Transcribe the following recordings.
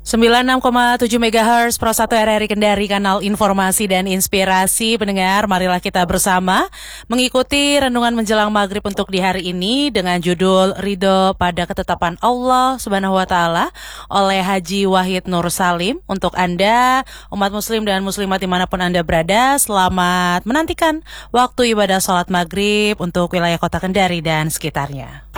96,7 MHz Pro 1 RRI Kendari, kanal informasi dan inspirasi. Pendengar, marilah kita bersama mengikuti renungan menjelang maghrib untuk di hari ini dengan judul Ridho pada Ketetapan Allah Subhanahu wa Ta'ala oleh Haji Wahid Nur Salim. Untuk Anda, umat muslim dan muslimat dimanapun Anda berada, selamat menantikan waktu ibadah sholat maghrib untuk wilayah kota Kendari dan sekitarnya.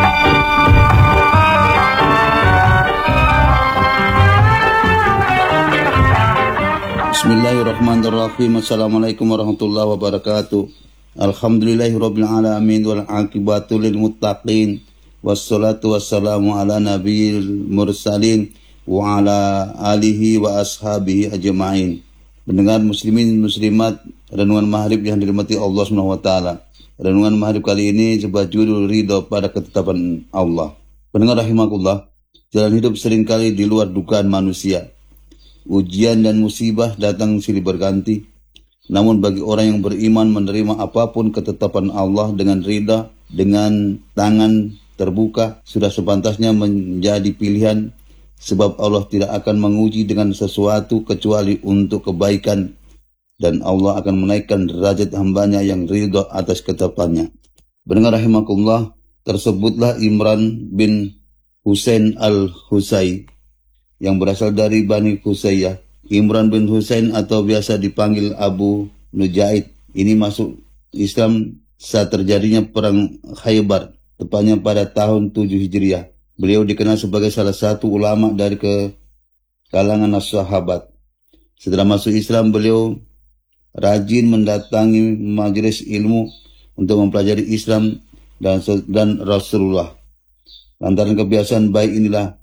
Bismillahirrahmanirrahim. Assalamualaikum warahmatullahi wabarakatuh. Alhamdulillahirabbil alamin wal aqibatu lil muttaqin. Wassalatu wassalamu ala nabiyil mursalin wa ala alihi wa ashabihi ajma'in. Pendengar muslimin muslimat, renungan maghrib yang dirahmati Allah Subhanahu wa taala. Renungan maghrib kali ini sebuah judul Ridho pada Ketetapan Allah. Pendengar rahimakumullah, jalan hidup seringkali di luar dugaan manusia. Ujian dan musibah datang silih berganti. Namun bagi orang yang beriman menerima apapun ketetapan Allah dengan ridha, dengan tangan terbuka, sudah sepantasnya menjadi pilihan. Sebab Allah tidak akan menguji dengan sesuatu kecuali untuk kebaikan. Dan Allah akan menaikkan derajat hambanya yang ridha atas ketetapannya. Pendengar rahimakumullah, tersebutlah Imran bin Husain al-Husai yang berasal dari Bani Husayyah. Imran bin Husain atau biasa dipanggil Abu Nujaid ini masuk Islam saat terjadinya perang Khaybar, tepatnya pada tahun 7 Hijriah. Beliau dikenal sebagai salah satu ulama dari kalangan sahabat. Setelah masuk Islam, beliau rajin mendatangi majelis ilmu untuk mempelajari Islam dan Rasulullah. Lantaran kebiasaan baik inilah,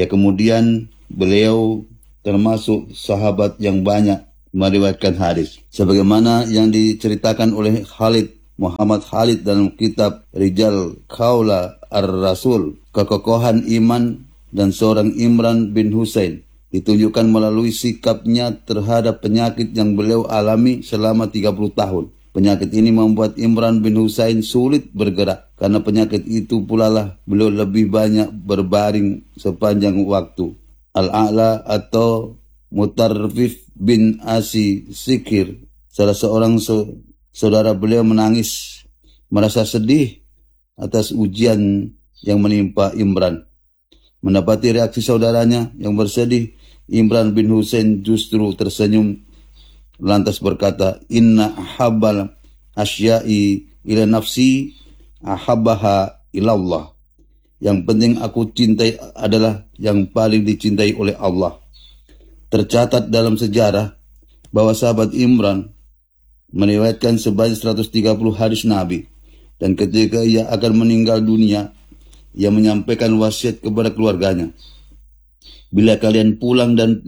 beliau termasuk sahabat yang banyak meriwayatkan hadis. Sebagaimana yang diceritakan oleh Muhammad Khalid dalam kitab Rijal Qaula Ar-Rasul, kekokohan iman dan seorang Imran bin Husain ditunjukkan melalui sikapnya terhadap penyakit yang beliau alami selama 30 tahun. Penyakit ini membuat Imran bin Husain sulit bergerak. Karena penyakit itu pula lah beliau lebih banyak berbaring sepanjang waktu. Al-A'la atau Mutarrif bin Asi Sikir, salah seorang saudara beliau, menangis, merasa sedih atas ujian yang menimpa Imran. Mendapati reaksi saudaranya yang bersedih, Imran bin Husain justru tersenyum lantas berkata, "Inna ahabbal asya'i ila nafsi ahabbaha ilallah." Yang penting aku cintai adalah yang paling dicintai oleh Allah. Tercatat dalam sejarah bahwa sahabat Imran meriwayatkan sebanyak 130 hadis Nabi, dan ketika ia akan meninggal dunia, ia menyampaikan wasiat kepada keluarganya, "Bila kalian pulang dan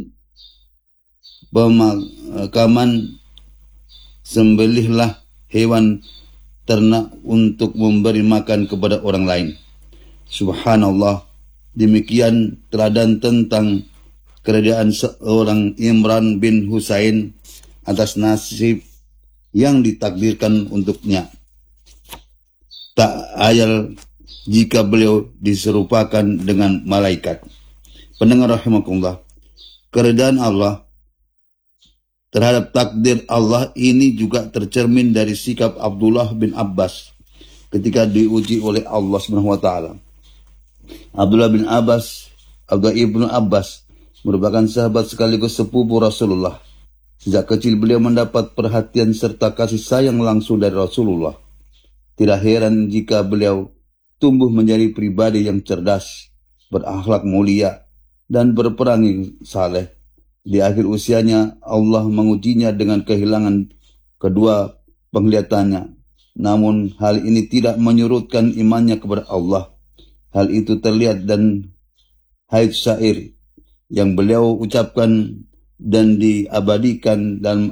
pemakaman, sembelihlah hewan ternak untuk memberi makan kepada orang lain." Subhanallah, demikian teladan tentang keredaan seorang Imran bin Husain atas nasib yang ditakdirkan untuknya. Tak ayal jika beliau diserupakan dengan malaikat. Pendengar rahimakumullah, keredaan Allah terhadap takdir Allah ini juga tercermin dari sikap Abdullah bin Abbas ketika diuji oleh Allah Subhanahu wa taala. Abdullah ibnu Abbas merupakan sahabat sekaligus sepupu Rasulullah. Sejak kecil beliau mendapat perhatian serta kasih sayang langsung dari Rasulullah. Tidak heran jika beliau tumbuh menjadi pribadi yang cerdas, berakhlak mulia, dan berperangi saleh. Di akhir usianya, Allah mengujinya dengan kehilangan kedua penglihatannya. Namun hal ini tidak menyurutkan imannya kepada Allah. Hal itu terlihat dan haid syair yang beliau ucapkan dan diabadikan dalam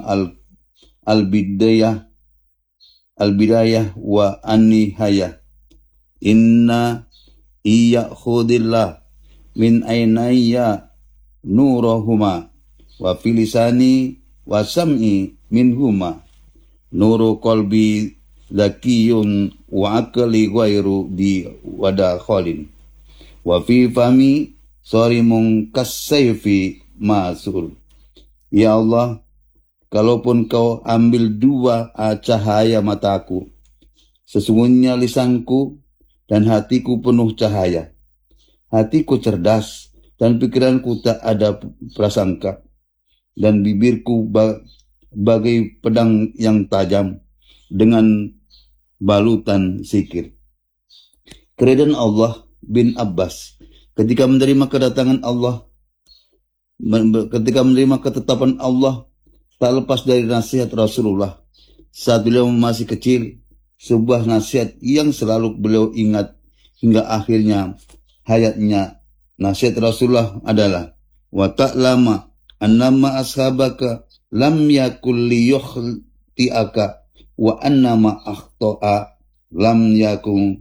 al-bidayah wa an-nihayah. Inna iya khudillah min ainayya nurahuma wa filisani wa sam'i minhuma nuru qalbi zakiyun wa akli ghairu bi wada khalin wa fi fami sarimun kasayfi masul. Ya Allah, kalaupun kau ambil dua cahaya mataku, sesungguhnya lisanku dan hatiku penuh cahaya. Hatiku cerdas dan pikiranku tak ada prasangka, dan bibirku bagai pedang yang tajam dengan balutan zikir. Keridhaan Allah bin Abbas ketika menerima kedatangan Allah, ketika menerima ketetapan Allah, tak lepas dari nasihat Rasulullah saat beliau masih kecil, sebuah nasihat yang selalu beliau ingat hingga akhirnya hayatnya. Nasihat Rasulullah adalah, wa ta'lama annama ashabaka lam yakul liyukhti'aka wa annama akhta'a lam yakun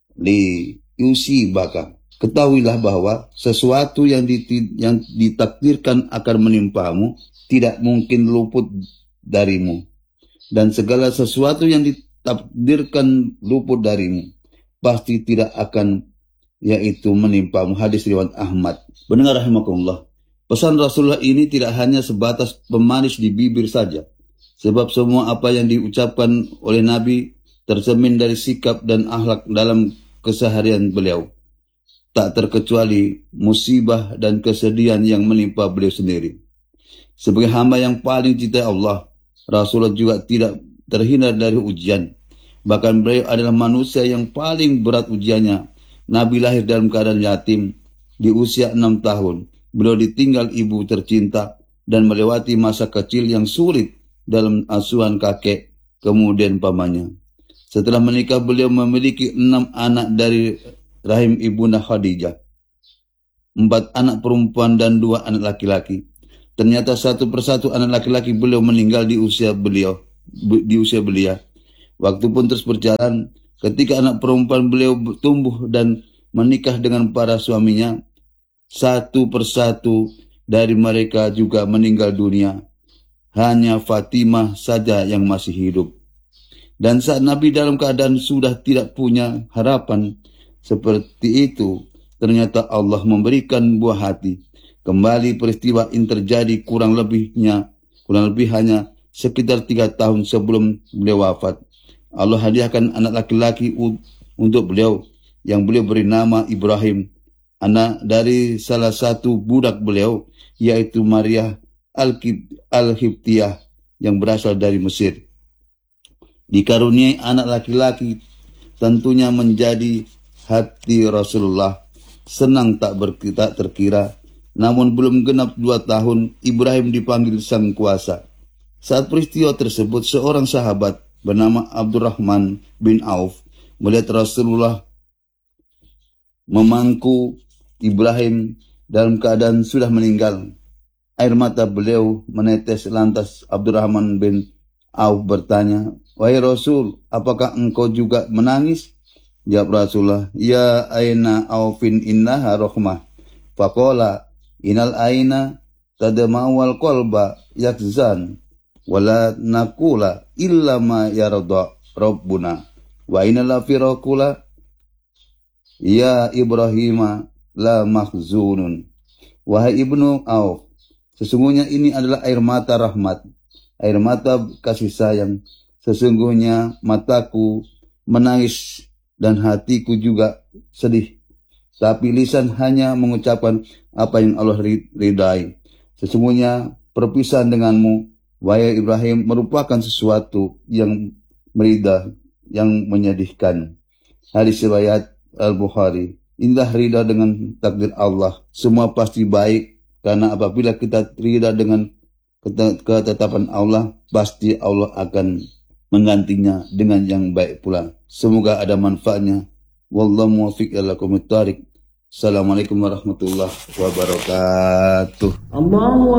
liyusibaka. Ketahuilah bahwa sesuatu yang ditakdirkan akan menimpamu tidak mungkin luput darimu, dan segala sesuatu yang ditakdirkan luput darimu pasti tidak akan yaitu menimpamu. Hadis riwayat Ahmad. Pendengar rahimakumullah, pesan Rasulullah ini tidak hanya sebatas pemanis di bibir saja, sebab semua apa yang diucapkan oleh Nabi tercermin dari sikap dan akhlak dalam keseharian beliau, tak terkecuali musibah dan kesedihan yang menimpa beliau sendiri. Sebagai hamba yang paling cintai Allah, Rasulullah juga tidak terhindar dari ujian. Bahkan beliau adalah manusia yang paling berat ujiannya. Nabi lahir dalam keadaan yatim di usia 6 tahun. Beliau ditinggal ibu tercinta dan melewati masa kecil yang sulit dalam asuhan kakek, kemudian pamannya. Setelah menikah, beliau memiliki 6 anak dari rahim ibunda Khadijah, 4 anak perempuan dan 2 anak laki-laki. Ternyata satu persatu anak laki-laki beliau meninggal di usia belia. Waktu pun terus berjalan. Ketika anak perempuan beliau tumbuh dan menikah dengan para suaminya, satu persatu dari mereka juga meninggal dunia. Hanya Fatimah saja yang masih hidup. Dan saat Nabi dalam keadaan sudah tidak punya harapan seperti itu, ternyata Allah memberikan buah hati. Kembali peristiwa ini terjadi kurang lebih hanya sekitar 3 tahun sebelum beliau wafat. Allah hadiahkan anak laki-laki untuk beliau yang beliau beri nama Ibrahim, anak dari salah satu budak beliau, yaitu Maria Al-Hibtiyah yang berasal dari Mesir. Dikaruniai anak laki-laki tentunya menjadi hati Rasulullah senang tak terkira. Namun belum genap 2 tahun, Ibrahim dipanggil sang kuasa. Saat peristiwa tersebut, seorang sahabat bernama Abdurrahman bin Auf melihat Rasulullah memangku Ibrahim dalam keadaan sudah meninggal. Air mata beliau menetes, lantas Abdurrahman bin Auf bertanya, "Wahai Rasul, apakah engkau juga menangis?" Jawab Rasulullah, "Ya aina Aufin innaha rahmah." Faqala, "Inal aina tadma'u wal qalba yakzan wala nakula illa ma yarda rabbuna wa inal firaqula ya Ibrahim la mahzunun." Wahai Ibnu Auf, sesungguhnya ini adalah air mata rahmat, air mata kasih sayang. Sesungguhnya mataku menangis dan hatiku juga sedih, tapi lisan hanya mengucapkan apa yang Allah ridai. Sesungguhnya perpisahan denganmu, wahai Ibrahim, merupakan sesuatu yang merida, yang menyedihkan. Hadis riwayat Al-Bukhari. Inilah ridha dengan takdir Allah. Semua pasti baik, karena apabila kita ridha dengan ketetapan Allah, pasti Allah akan menggantinya dengan yang baik pula. Semoga ada manfaatnya. Wallahu muwaffiq ila aqwamit thariq. Assalamualaikum warahmatullahi wabarakatuh.